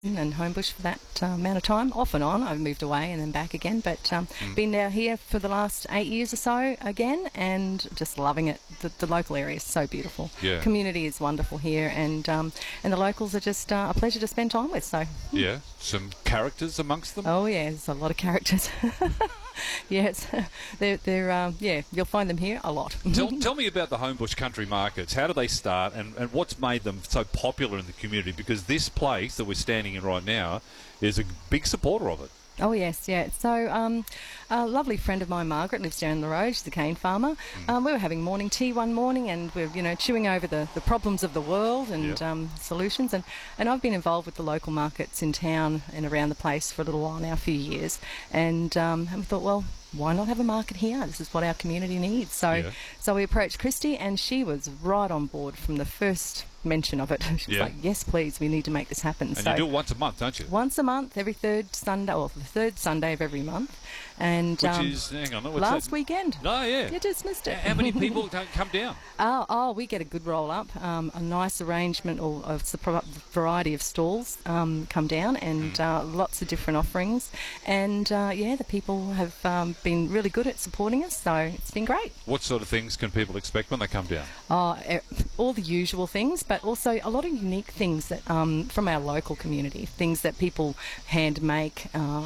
and Homebush for that amount of time, off and on. I've moved away and then back again, but been down here for the last 8 years or so again, and just loving it. The local area is so beautiful. Yeah. Community is wonderful here, and the locals are just a pleasure to spend time with. So Yeah, some characters amongst them. oh yeah, there's a lot of characters. Yes, they're you'll find them here a lot. Tell me about the Homebush Country Markets. How do they start, and what's made them so popular in the community? Because this place that we're standing in right now is a big supporter of it. Oh yes, yeah. So a lovely friend of mine, Margaret, lives down the road. She's a cane farmer. We were having morning tea one morning, and we're chewing over the problems of the world and solutions. And I've been involved with the local markets in town and around the place for a little while now, a few years. And we thought, well, why not have a market here? This is what our community needs. So we approached Christy, and she was right on board from the first mention of it. She was like, yes, please, we need to make this happen. And so you do it once a month, don't you? once a month, every third Sunday, or the third Sunday of every month. And Which is, hang on, what's last that? weekend. Oh, yeah. You just missed it. How many people come down? We get a good roll up, a nice arrangement of a variety of stalls come down, and lots of different offerings. And the people have been really good at supporting us, so it's been great. What sort of things can people expect when they come down? All the usual things, but also a lot of unique things that from our local community, things that people hand make.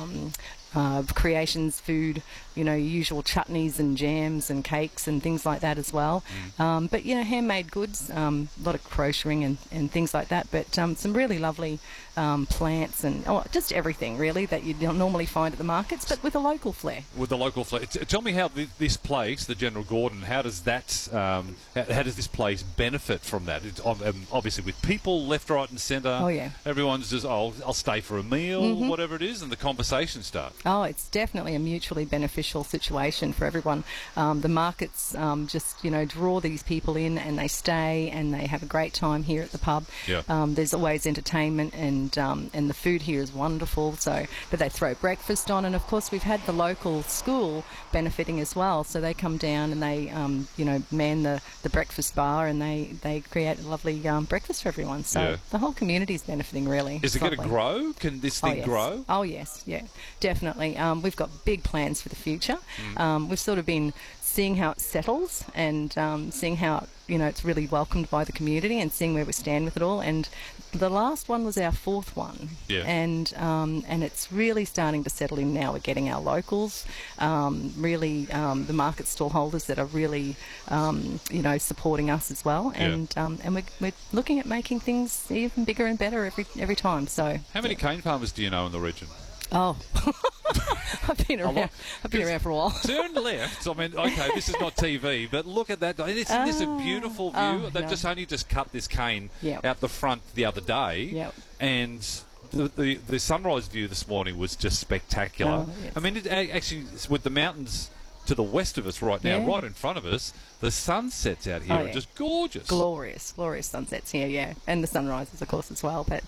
Creations, food, usual chutneys and jams and cakes and things like that as well. But, handmade goods, a lot of crocheting and things like that. But some really lovely plants and just everything, really, that you don't normally find at the markets, but with a local flair. With the local flair. Tell me how this place, the General Gordon, how does that, how does this place benefit from that? It's, obviously with people left, right and centre. Oh, yeah. Everyone's just, I'll stay for a meal, whatever it is, and the conversation starts. Oh, it's definitely a mutually beneficial situation for everyone. The markets just, draw these people in, and they stay and they have a great time here at the pub. Yeah. There's always entertainment, and the food here is wonderful. But they throw breakfast on, and of course we've had the local school benefiting as well. So they come down and they, man the breakfast bar, and they create a lovely breakfast for everyone. So the whole community is benefiting, really. Is it going to grow? Can this thing grow? Oh yes, yeah, definitely. We've got big plans for the future. We've sort of been seeing how it settles, and seeing how it's really welcomed by the community, and seeing where we stand with it all. And the last one was our fourth one, and it's really starting to settle in now. We're getting our locals, really the market stall holders that are really supporting us as well, and we're looking at making things even bigger and better every time. So how many cane farmers do you know in the region? Oh, I've been around for a while. Turn left. I mean, okay, this is not TV, but look at that. Isn't this a beautiful view? They've just cut this cane out the front the other day, and the sunrise view this morning was just spectacular. Oh, yes. I mean, actually, with the mountains to the west of us right now, right in front of us, the sunsets out here are just gorgeous. Glorious sunsets here, and the sunrises, of course, as well. But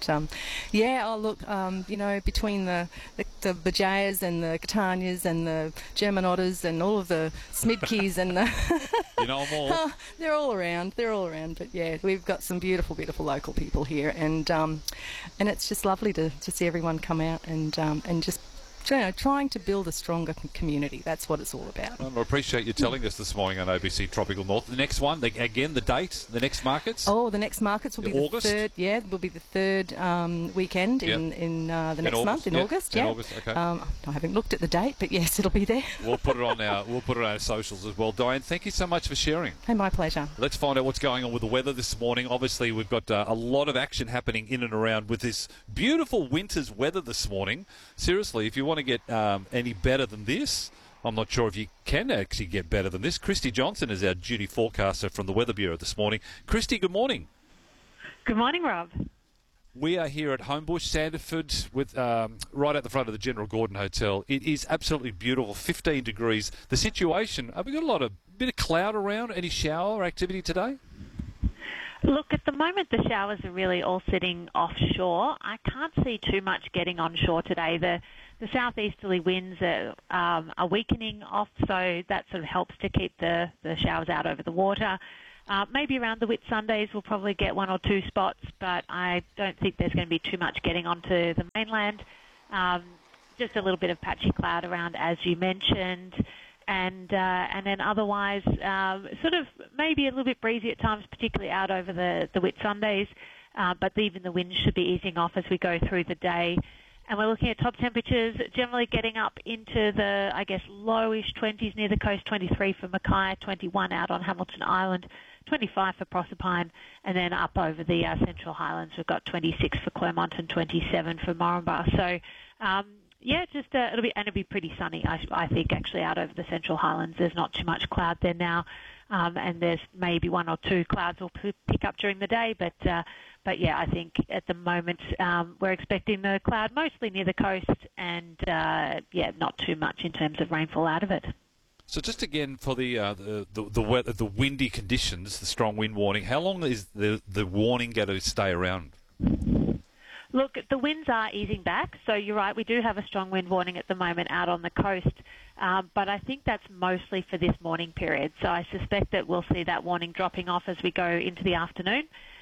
between the Bajayas and the Catanias and the German Otters and all of the Smidkeys and the you know them all. They're all around. But we've got some beautiful local people here, and it's just lovely to see everyone come out and just trying to build a stronger community. That's what it's all about. Well, I appreciate you telling us this morning on ABC Tropical North. The next one, again, the date, the next markets? Oh, the next markets will be August? the third. Will be the third weekend in the next month in August. In August, okay. I haven't looked at the date, but yes, it'll be there. We'll put it on our socials as well. Diane, thank you so much for sharing. Hey, my pleasure. Let's find out what's going on with the weather this morning. Obviously, we've got a lot of action happening in and around with this beautiful winter's weather this morning. Seriously, if you want to get any better than this, I'm not sure if you can actually get better than this. Christy Johnson is our duty forecaster from the Weather Bureau this morning. Christy, good morning. Good morning, Rob. We are here at Homebush, Sanderford, with right at the front of the General Gordon Hotel. It is absolutely beautiful, 15 degrees. The situation, we got a bit of cloud around. Any shower activity today? Look, at the moment the showers are really all sitting offshore. I can't see too much getting onshore today. The southeasterly winds are weakening off, so that sort of helps to keep the showers out over the water. Maybe around the Whitsundays we'll probably get one or two spots, but I don't think there's going to be too much getting onto the mainland. Just a little bit of patchy cloud around, as you mentioned. And then otherwise, sort of maybe a little bit breezy at times, particularly out over the Whitsundays. But even the winds should be easing off as we go through the day. And we're looking at top temperatures generally getting up into the, I guess, lowish 20s near the coast, 23 for Mackay, 21 out on Hamilton Island, 25 for Proserpine, and then up over the Central Highlands we've got 26 for Clermont and 27 for Moranbah. So, it'll be pretty sunny, I think, actually, out over the Central Highlands. There's not too much cloud there now, and there's maybe one or two clouds will pick up during the day, but yeah, I think at the moment we're expecting the cloud mostly near the coast, and not too much in terms of rainfall out of it. So just again for the windy conditions, the strong wind warning, how long is the warning going to stay around? Look, the winds are easing back, so you're right, we do have a strong wind warning at the moment out on the coast, but I think that's mostly for this morning period, so I suspect that we'll see that warning dropping off as we go into the afternoon.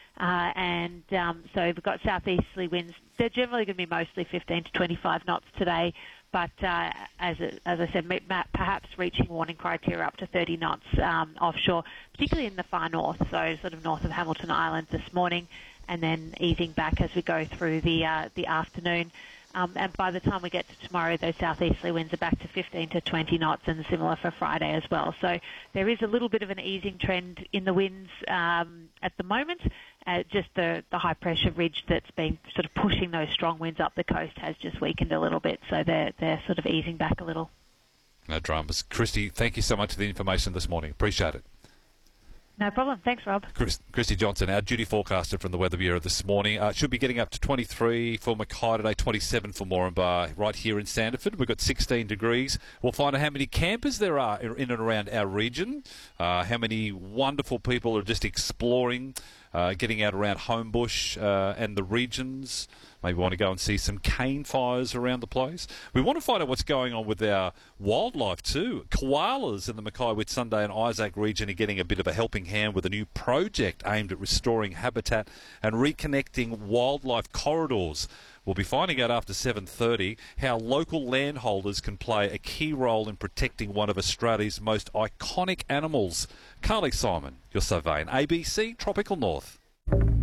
So we've got southeasterly winds. They're generally going to be mostly 15 to 25 knots today, but as I said, perhaps reaching warning criteria up to 30 knots offshore, particularly in the far north, so sort of north of Hamilton Island this morning, and then easing back as we go through the afternoon. And by the time we get to tomorrow, those southeasterly winds are back to 15 to 20 knots, and similar for Friday as well. So there is a little bit of an easing trend in the winds at the moment. Just the high-pressure ridge that's been sort of pushing those strong winds up the coast has just weakened a little bit, so they're sort of easing back a little. No dramas. Christy, thank you so much for the information this morning. Appreciate it. No problem. Thanks, Rob. Christy Johnson, our duty forecaster from the Weather Bureau this morning. Should be getting up to 23 for Mackay today, 27 for Moranbah right here in Sanderford. We've got 16 degrees. We'll find out how many campers there are in and around our region, how many wonderful people are just exploring, getting out around Homebush and the regions. Maybe want to go and see some cane fires around the place. We want to find out what's going on with our wildlife too. Koalas in the Mackay, Whitsunday and Isaac region are getting a bit of a helping hand with a new project aimed at restoring habitat and reconnecting wildlife corridors. We'll be finding out after 7:30 how local landholders can play a key role in protecting one of Australia's most iconic animals. Carly Simon, your surveying ABC Tropical North.